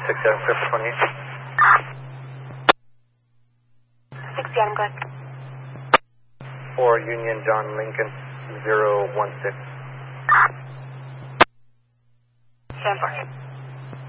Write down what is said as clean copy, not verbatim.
67 clear for 28. 67, go ahead. 4 Union John Lincoln 016. 74.